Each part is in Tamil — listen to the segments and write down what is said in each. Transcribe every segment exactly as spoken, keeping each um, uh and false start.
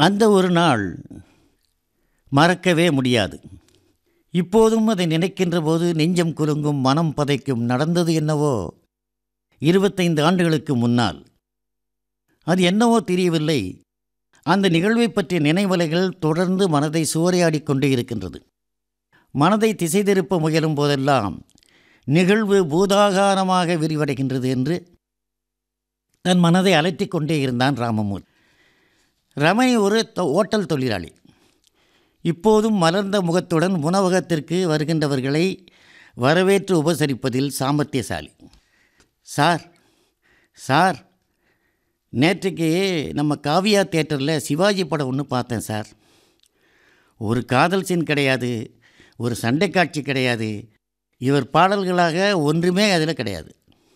அந்த ஒரு நாள் மறக்கவே முடியாது. இப்போதும் அதை நினைக்கின்ற போது நெஞ்சம் குலுங்கும், மனம் பதைக்கும். நடந்தது என்னவோ இருபத்தைந்து ஆண்டுகளுக்கு முன்னால். அது என்னவோ தெரியவில்லை, அந்த நிகழ்வை பற்றிய நினைவலைகள் தொடர்ந்து மனதை சூறையாடிக் கொண்டே இருக்கின்றது. மனதை திசை திருப்ப முயலும் போதெல்லாம் நிகழ்வு பூதாகாரமாக விரிவடைகின்றது என்று தன் மனதை அலட்டிக் கொண்டே இருந்தான் ராமமூர்த்தி. ரமணி ஒரு ஓட்டல் தொழிலாளி. இப்போதும் மலர்ந்த முகத்துடன் உணவகத்திற்கு வருகின்றவர்களை வரவேற்று உபசரிப்பதில் சாமர்த்தியசாலி. சார் சார் நேற்றுக்கு நம்ம காவியா தியேட்டரில் சிவாஜி படம் ஒன்று பார்த்தேன் சார். ஒரு காதல் சீன் கிடையாது, ஒரு சண்டை காட்சி கிடையாது, இவர் பாடல்களாக ஒன்றுமே அதில் கிடையாது.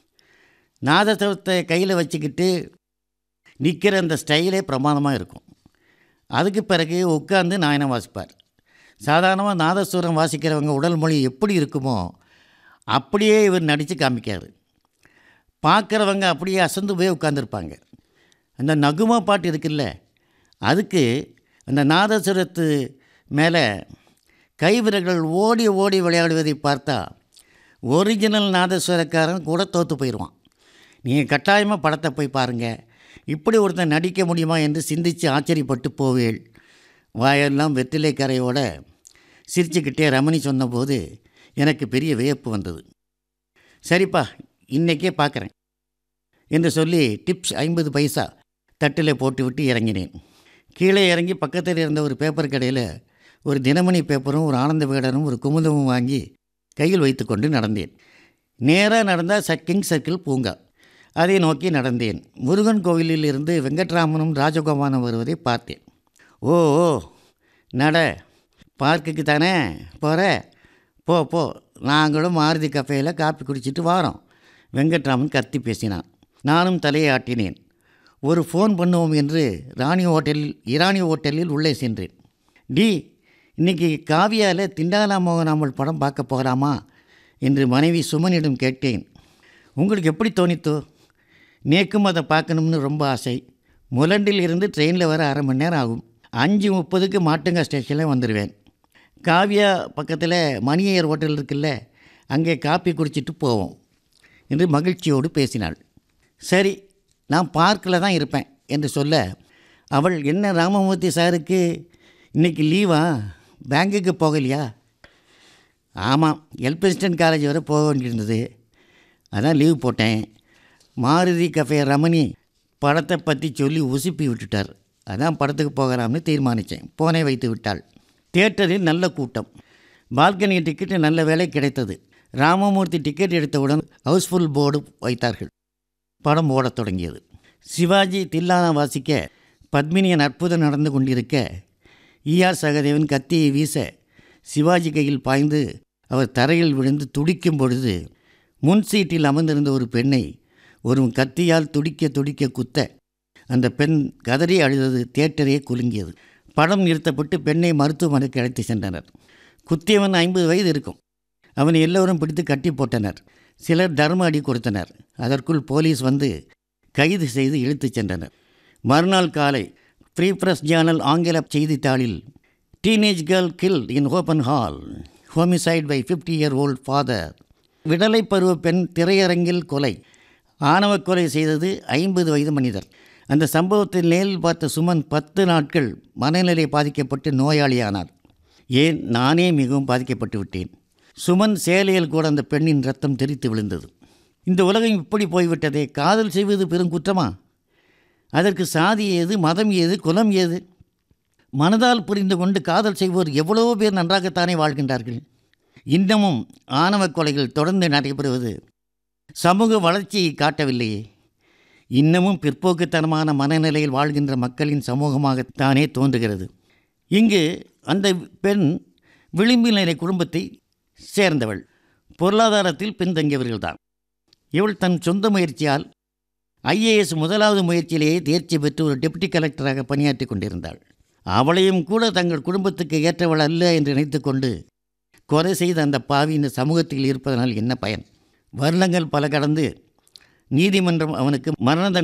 நாதஸ்வரத்தை கையில் வச்சுக்கிட்டு நிற்கிற அந்த ஸ்டைலே பிரமாதமாக இருக்கும். அதுக்கு பிறகு உட்கார்ந்து நாயனம் வாசிப்பார். சாதாரணமாக நாதஸ்வரம் வாசிக்கிறவங்க உடல் மொழி எப்படி இருக்குமோ அப்படியே இவர் நடித்து காமிக்கார். பார்க்குறவங்க அப்படியே அசந்து போய் உட்காந்துருப்பாங்க. அந்த நகுமா பாட்டு இருக்குல்ல, அதுக்கு அந்த நாதஸ்வரத்து மேலே கைவிரல்கள் ஓடி ஓடி விளையாடுவதை பார்த்தா ஒரிஜினல் நாதஸ்வரக்காரன் கூட தோற்று போயிடுவான். நீங்கள் கட்டாயமாக படத்தை போய் பாருங்கள், இப்படி ஒருத்தன் நடிக்க முடியுமா என்று சிந்தித்து ஆச்சரியப்பட்டு போவேள். வாயெல்லாம் வெற்றிலை கரையோட சிரிச்சுக்கிட்டே ரமணி சொன்னபோது எனக்கு பெரிய வியப்பு வந்தது. சரிப்பா, இன்றைக்கே பார்க்குறேன் என்று சொல்லி டிப்ஸ் ஐம்பது பைசா தட்டில் போட்டுவிட்டு இறங்கினேன். கீழே இறங்கி பக்கத்தில் இருந்த ஒரு பேப்பர் கடையில் ஒரு தினமணி பேப்பரும் ஒரு ஆனந்த விகடனும் ஒரு குமுதமும் வாங்கி கையில் வைத்து கொண்டு நடந்தேன். நேராக நடந்தால் சக்கிங் சர்க்கிள் பூங்கா, அதை நோக்கி நடந்தேன். முருகன் கோவிலில் இருந்து வெங்கட்ராமனும் ராஜகோபாலும் வருவதை பார்த்தேன். ஓ ஓ நட, பார்க்குக்கு தானே போகிற, போ போ, நாங்களும் மாருதி கஃபேயில் காப்பி குடிச்சிட்டு வாரோம். வெங்கட்ராமன் கத்தி பேசினான். நானும் தலையை ஆட்டினேன். ஒரு ஃபோன் பண்ணுவோம் என்று ராணி ஹோட்டலில் இராணி ஹோட்டலில் உள்ளே சென்றேன். டி, இன்றைக்கி காவியாவில் திண்டாலா மோகனாமல் படம் பார்க்க போகலாமா என்று மனைவி சுமனிடம் கேட்டேன். உங்களுக்கு எப்படி தோணித்தோ? நேக்கும் அதை பார்க்கணும்னு ரொம்ப ஆசை. முலண்டில் இருந்து ட்ரெயினில் வர அரை மணி நேரம் ஆகும். அஞ்சு முப்பதுக்கு மாட்டுங்க ஸ்டேஷனில் வந்துடுவேன். காவியா பக்கத்தில் மணியர் ஹோட்டல் இருக்குல்ல, அங்கே காப்பி குடிச்சிட்டு போவோம் என்று மகிழ்ச்சியோடு பேசினாள். சரி, நான் பார்க்கில் தான் இருப்பேன் என்று சொல்ல, அவள் என்ன ராமமூர்த்தி சாருக்கு இன்றைக்கி லீவா, பேங்குக்கு போகலையா? ஆமாம், எல்பின்ஸ்டன் காலேஜ் வரை போக வேண்டியிருந்தது, அதான் லீவ் போட்டேன். மாருதி கஃபே ரமணி படத்தை பற்றி சொல்லி உசுப்பி விட்டுட்டார், அதான் படத்துக்கு போகலாம்னு தீர்மானித்தேன். போனே வைத்து விட்டாள். தியேட்டரில் நல்ல கூட்டம். பால்கனி டிக்கெட்டு நல்ல வேலை கிடைத்தது. ராமமூர்த்தி டிக்கெட் எடுத்தவுடன் ஹவுஸ்ஃபுல் போர்டு வைத்தார்கள். படம் ஓடத் தொடங்கியது. சிவாஜி தில்லானா வாசிக்க, பத்மினியின் அற்புதம் நடந்து கொண்டிருக்க, ஈஆர் சகதேவன் கத்தியை வீச சிவாஜி கையில் பாய்ந்து அவர் தரையில் விழுந்து துடிக்கும் பொழுது முன் சீட்டில் அமர்ந்திருந்த ஒரு பெண்ணை ஒரு கத்தியால் துடிக்க துடிக்க குத்த அந்த பெண் கதறி அழுதது. தியேட்டரே குலுங்கியது. படம் நிறுத்தப்பட்டு பெண்ணை மருத்துவமனைக்கு அழைத்து சென்றனர். குத்தியவன் ஐம்பது வயது இருக்கும். அவனை எல்லோரும் பிடித்து கட்டி போட்டனர். சிலர் தர்ம அடி கொடுத்தனர். அதற்குள் போலீஸ் வந்து கைது செய்து இழுத்துச் சென்றனர். மறுநாள் காலை ஃப்ரீ பிரஸ் ஜேர்னல் ஆங்கில செய்தித்தாளில் teenage girl guilt in open hall, homicide by fifty year old father. விடலை பருவ பெண் திரையரங்கில் கொலை. ஆணவ கொலை செய்தது ஐம்பது வயது மனிதர். அந்த சம்பவத்தில் நேரில் பார்த்த சுமன் பத்து நாட்கள் மனநிலை பாதிக்கப்பட்டு நோயாளியானார். ஏன், நானே மிகவும் பாதிக்கப்பட்டு விட்டேன். சுமன் சேலையில் கூட அந்த பெண்ணின் ரத்தம் தெரித்து விழுந்தது. இந்த உலகம் இப்படி போய்விட்டதே. காதல் செய்வது பெரும் குற்றமா? அதற்கு சாதி ஏது, மதம் ஏது, குலம் ஏது? மனதால் புரிந்து கொண்டு காதல் செய்வோர் எவ்வளவோ பேர் நன்றாகத்தானே வாழ்கின்றார்கள். இன்னமும் ஆணவ கொலைகள் தொடர்ந்து நடைபெறுவது சமூக வளர்ச்சியை காட்டவில்லையே. இன்னமும் பிற்போக்குத்தனமான மனநிலையில் வாழ்கின்ற மக்களின் சமூகமாகத்தானே தோன்றுகிறது. இங்கு அந்த பெண் விளிம்பு நிலை குடும்பத்தை சேர்ந்தவள். பொருளாதாரத்தில் பின்தங்கியவர்கள்தான். இவள் தன் சொந்த முயற்சியால் ஐஏஎஸ் முதலாவது முயற்சியிலேயே தேர்ச்சி பெற்று ஒரு டெப்டி கலெக்டராக பணியாற்றி கொண்டிருந்தாள். அவளையும் கூட தங்கள் குடும்பத்துக்கு ஏற்றவள் அல்ல என்று நினைத்து கொண்டு கொலை செய்த அந்த பாவி இந்த சமூகத்தில் இருப்பதனால் என்ன பயன்? வருடங்கள் பல கடந்து நீதிமன்றம் அவனுக்கு மரண